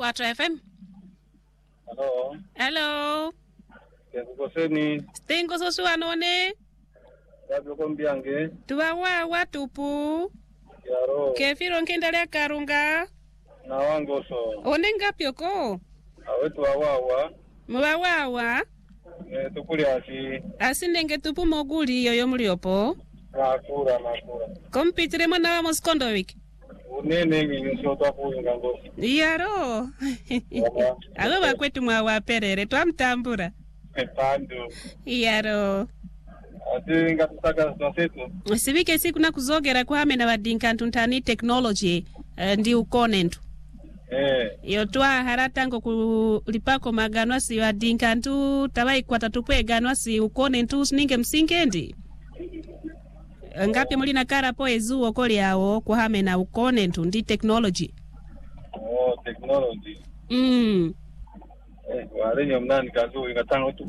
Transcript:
Kwatra FM. Hello. Hello. Kukoseni. Stengo sosu anone. Wabyo kombiange. Tuwawa watupu. Yaro. Kefiro nkendalea karunga. Na wangoso. Onenga pyoko. Awetu wawawa. Mwawawa. Tukuli asi. Asinenge tupu moguli yoyo muliopo. Nakura. Kompitire mwana wa Moskondo wiki. Unene nginso takuinga ngoso. Yaro. Alo bakwetu mwawa perere twamtambura. Pando. Yaro. Ati ngatutaka nasetu. Sibike siku na kuzogera kwame na badinka tuntani technology ndi ukonentu. Iyo twa haratango kulipako maganwa si wadinka ntu tabai kwa tatupwe ganwa si ukonentu ninge msingendi. Ngapi mulina kara po ezu okoli yao kuhame na ukonentu ndi technology. Oh, technology. Mm. Wale nyomnani kazu ingatanga